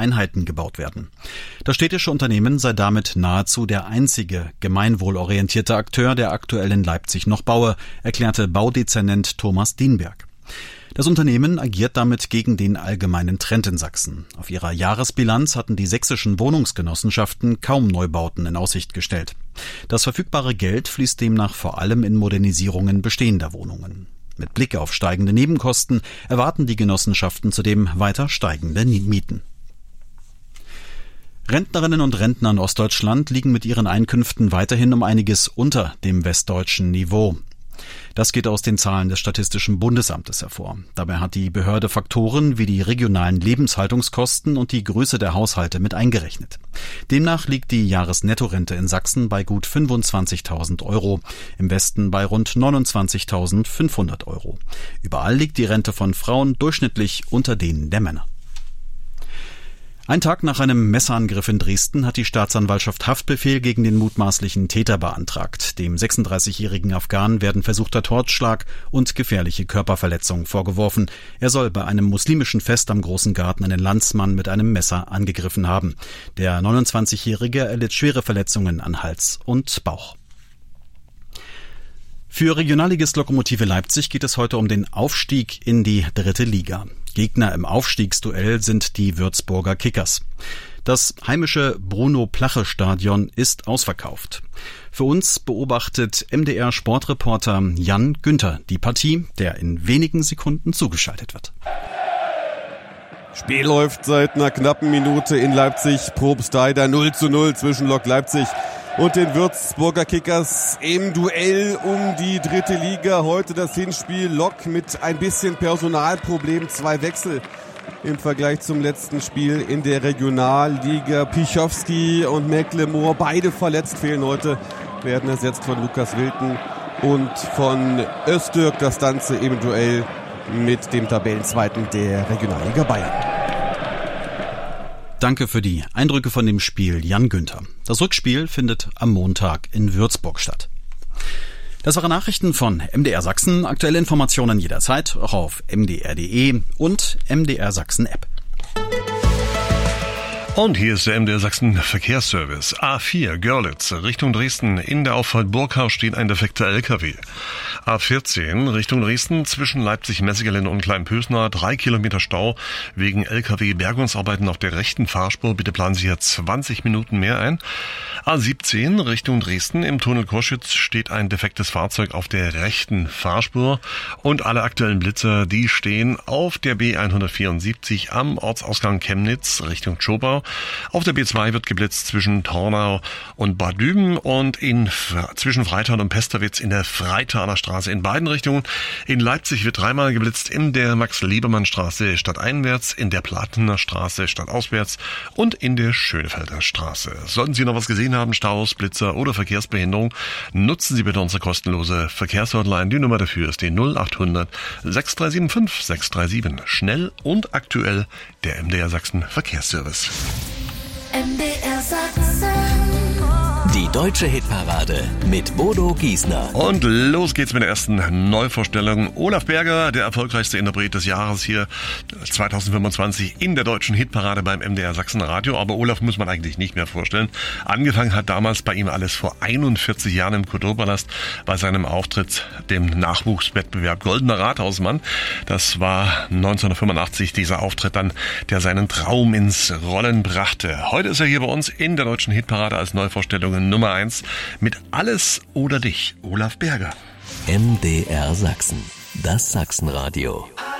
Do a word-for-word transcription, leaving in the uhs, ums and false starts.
Einheiten gebaut werden. Das städtische Unternehmen sei damit nahezu der einzige gemeinwohlorientierte Akteur, der aktuell in Leipzig noch baue, erklärte Baudezernent Thomas Dienberg. Das Unternehmen agiert damit gegen den allgemeinen Trend in Sachsen. Auf ihrer Jahresbilanz hatten die sächsischen Wohnungsgenossenschaften kaum Neubauten in Aussicht gestellt. Das verfügbare Geld fließt demnach vor allem in Modernisierungen bestehender Wohnungen. Mit Blick auf steigende Nebenkosten erwarten die Genossenschaften zudem weiter steigende Mieten. Rentnerinnen und Rentner in Ostdeutschland liegen mit ihren Einkünften weiterhin um einiges unter dem westdeutschen Niveau. Das geht aus den Zahlen des Statistischen Bundesamtes hervor. Dabei hat die Behörde Faktoren wie die regionalen Lebenshaltungskosten und die Größe der Haushalte mit eingerechnet. Demnach liegt die Jahresnettorente in Sachsen bei gut fünfundzwanzigtausend Euro, im Westen bei rund neunundzwanzigtausendfünfhundert Euro. Überall liegt die Rente von Frauen durchschnittlich unter denen der Männer. Ein Tag nach einem Messerangriff in Dresden hat die Staatsanwaltschaft Haftbefehl gegen den mutmaßlichen Täter beantragt. Dem sechsunddreißigjährigen Afghanen werden versuchter Totschlag und gefährliche Körperverletzung vorgeworfen. Er soll bei einem muslimischen Fest am Großen Garten einen Landsmann mit einem Messer angegriffen haben. Der neunundzwanzigjährige erlitt schwere Verletzungen an Hals und Bauch. Für Regionalligist Lokomotive Leipzig geht es heute um den Aufstieg in die dritte Liga. Gegner im Aufstiegsduell sind die Würzburger Kickers. Das heimische Bruno-Plache-Stadion ist ausverkauft. Für uns beobachtet M D R-Sportreporter Jan Günther die Partie, der in wenigen Sekunden zugeschaltet wird. Spiel läuft seit einer knappen Minute in Leipzig. Probstheida null zu null zwischen Lok Leipzig und den Würzburger Kickers im Duell um die dritte Liga. Heute das Hinspiel. Lok mit ein bisschen Personalproblem. Zwei Wechsel im Vergleich zum letzten Spiel in der Regionalliga. Pichowski und Mecklemore, beide verletzt, fehlen heute, werden ersetzt von Lukas Wilken und von Öztürk. Das Ganze im Duell mit dem Tabellenzweiten der Regionalliga Bayern. Danke für die Eindrücke von dem Spiel, Jan Günther. Das Rückspiel findet am Montag in Würzburg statt. Das waren Nachrichten von M D R Sachsen. Aktuelle Informationen jederzeit auch auf m d r punkt d e und M D R Sachsen App. Und hier ist der M D R Sachsen Verkehrsservice. A vier Görlitz Richtung Dresden. In der Auffahrt Burgau steht ein defekter L K W. A vierzehn Richtung Dresden zwischen Leipzig-Messegelände und Kleinpösnar. Drei Kilometer Stau wegen L K W-Bergungsarbeiten auf der rechten Fahrspur. Bitte planen Sie hier zwanzig Minuten mehr ein. A siebzehn Richtung Dresden. Im Tunnel Koschitz steht ein defektes Fahrzeug auf der rechten Fahrspur. Und alle aktuellen Blitzer, die stehen auf der B hundertvierundsiebzig am Ortsausgang Chemnitz Richtung Tschobau. Auf der B zwei wird geblitzt zwischen Tornau und Bad Düben und in, zwischen Freital und Pesterwitz in der Freitaler Straße in beiden Richtungen. In Leipzig wird dreimal geblitzt in der Max-Liebermann-Straße stadteinwärts, in der Platener Straße stadtauswärts und in der Schönefelder Straße. Sollten Sie noch was gesehen haben, Staus, Blitzer oder Verkehrsbehinderung, nutzen Sie bitte unsere kostenlose Verkehrshotline. Die Nummer dafür ist die null acht hundert sechs drei sieben fünf sechs drei sieben. Schnell und aktuell der M D R Sachsen Verkehrsservice. M D R Sachsen. Die deutsche Hitparade mit Bodo Giesner. Und los geht's mit der ersten Neuvorstellung. Olaf Berger, der erfolgreichste Interpret des Jahres hier zweitausendfünfundzwanzig in der deutschen Hitparade beim M D R Sachsen Radio. Aber Olaf muss man eigentlich nicht mehr vorstellen. Angefangen hat damals bei ihm alles vor einundvierzig Jahren im Kulturpalast bei seinem Auftritt, dem Nachwuchswettbewerb Goldener Rathausmann. Das war neunzehnhundertfünfundachtzig dieser Auftritt dann, der seinen Traum ins Rollen brachte. Heute ist er hier bei uns in der deutschen Hitparade als Neuvorstellung Nummer eins mit Alles oder Dich, Olaf Berger. M D R Sachsen, das Sachsenradio.